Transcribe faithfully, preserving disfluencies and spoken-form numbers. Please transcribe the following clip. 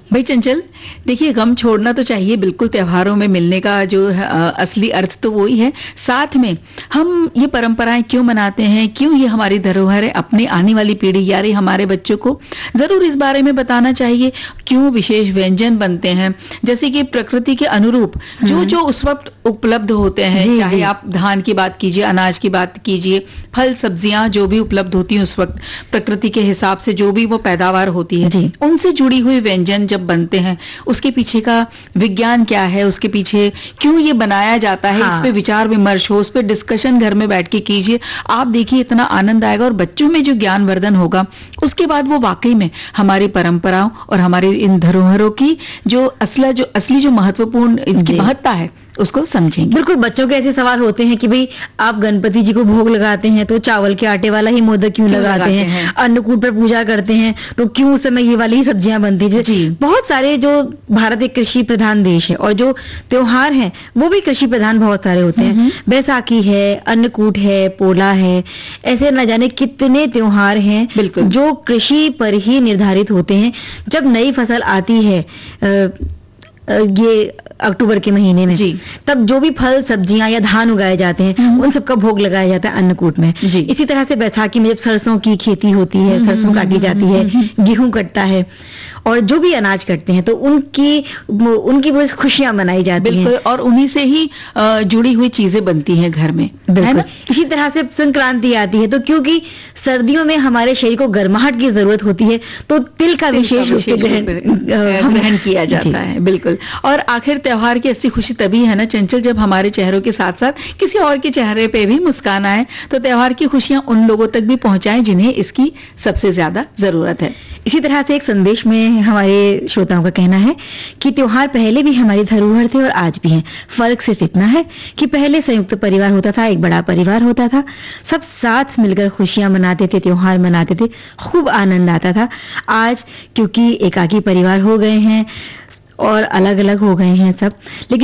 भाई चंचल, देखिए गम छोड़ना तो चाहिए बिल्कुल। त्योहारों में मिलने का जो है, अ, असली अर्थ तो वही है। साथ में हम ये परंपराएं क्यों मनाते हैं, क्यों ये हमारी धरोहर है, अपनी आने वाली पीढ़ी यानी हमारे बच्चों को जरूर इस बारे में बताना चाहिए। क्यों विशेष व्यंजन बनते हैं, जैसे कि प्रकृति के अनुरूप जो जो उस वक्त उपलब्ध होते हैं, जी, चाहे जी। आप धान की बात कीजिए, अनाज की बात कीजिए, फल सब्जियां जो भी उपलब्ध होती हैं उस वक्त प्रकृति के हिसाब से जो भी वो पैदावार होती है, जी। उनसे जुड़ी हुई व्यंजन जब बनते हैं, उसके पीछे का विज्ञान क्या है, उसके पीछे क्यों ये बनाया जाता है, हाँ। इस पे विचार विमर्श हो, उस पे डिस्कशन घर में बैठ के कीजिए। आप देखिए इतना आनंद आएगा और बच्चों में जो ज्ञानवर्धन होगा, उसके बाद वो वाकई में हमारी परंपराओं और हमारी इन धरोहरों की जो असला जो असली जो महत्वपूर्ण इसकी जी। महत्ता है उसको समझेंगे। बिल्कुल, बच्चों के ऐसे सवाल होते हैं कि भाई आप गणपति जी को भोग लगाते हैं तो चावल के आटे वाला ही मोदक क्यों क्यों लगाते लगाते हैं, हैं? अन्नकूट पर पूजा करते हैं तो क्यों उस समय ये वाली ही सब्जियां बनती हैं। जी। बहुत सारे, जो भारत एक कृषि प्रधान देश है और जो त्योहार हैं वो भी कृषि प्रधान बहुत सारे होते हैं। बैसाखी है, अन्नकूट है, पोला है, ऐसे न जाने कितने त्योहार हैं बिल्कुल। जो कृषि पर ही निर्धारित होते हैं। जब नई फसल आती है अ, अ, ये अक्टूबर के महीने में, जी। तब जो भी फल सब्जियां या धान उगाए जाते हैं हम्म। उन सबका भोग लगाया जाता है अन्नकूट में। जी। इसी तरह से बैसाखी में जब सरसों की खेती होती है, हम्म, सरसों काटी हम्म, जाती हम्म, है, हम्म, गेहूं कटता है और जो भी अनाज कटते हैं तो उनकी वो- उनकी वो खुशियां मनाई जाती हैं। बिल्कुल, और उन्हीं से ही अ, जुड़ी हुई चीजें बनती हैं घर में, है बिल्कुल। ना? इसी तरह से संक्रांति आती है तो क्योंकि सर्दियों में हमारे शरीर को गर्माहट की जरूरत होती है तो तिल का तिल का विशेष रूप से विशेष ग्रहण रूप में, अ, अ, हम- ग्रहण किया जी। जाता है। बिल्कुल। और आखिर त्योहार की असली खुशी तभी है ना चंचल, जब हमारे चेहरों के साथ साथ किसी और के चेहरे पे भी मुस्कान आए। तो त्योहार की खुशियां उन लोगों तक भी पहुंचाएं जिन्हें इसकी सबसे ज्यादा जरूरत है। इसी तरह से एक संदेश में हमारे श्रोताओं का कहना है कि त्योहार पहले भी हमारी धरोहर थे और आज भी हैं। फर्क सिर्फ इतना है कि पहले संयुक्त परिवार होता था, एक बड़ा परिवार होता था, सब साथ मिलकर खुशियां मनाते थे, त्योहार मनाते थे, खूब आनंद आता था। आज क्योंकि एकाकी परिवार हो गए हैं और अलग अलग हो गए हैं सब, लेकिन